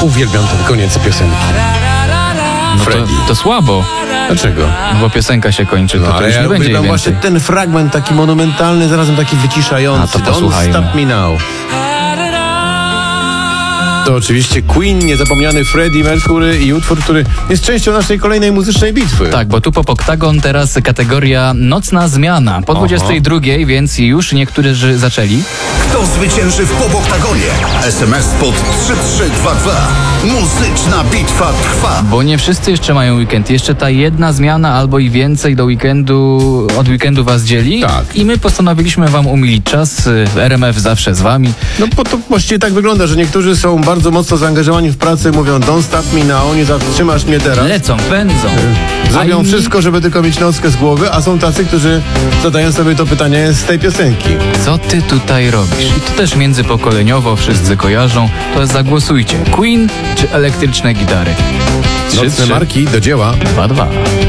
Uwielbiam ten koniec piosenki. No Freddie. to słabo, Dlaczego? bo piosenka się kończy, to ale już ja nie będzie uwielbiam jej właśnie więcej. ten fragment taki monumentalny, zarazem taki wyciszający. A to Don't posłuchajmy. Stop Me Now. To oczywiście Queen, niezapomniany Freddie Mercury i utwór, który jest częścią naszej kolejnej muzycznej bitwy. Tak, bo tu po Oktagon teraz kategoria nocna zmiana. Po 22, więc już niektórzy zaczęli. Kto zwycięży w Pop-Oktagonie? SMS pod 3322. Muzyczna bitwa trwa. Bo nie wszyscy jeszcze mają weekend. Jeszcze ta jedna zmiana albo i więcej do weekendu, od weekendu was dzieli. Tak. I my postanowiliśmy wam umilić czas. RMF zawsze z wami. No bo to właściwie tak wygląda, że niektórzy są bardzo mocno zaangażowani w pracę, mówią don't stop me now, nie zatrzymasz mnie teraz. Lecą, pędzą. Zrobią A inni- wszystko, żeby tylko mieć nockę z głowy, a są tacy, którzy zadają sobie to pytanie z tej piosenki. Co ty tutaj robisz? I to też międzypokoleniowo wszyscy kojarzą. To zagłosujcie. Queen czy elektryczne gitary? Nocne marki do dzieła. 2-2.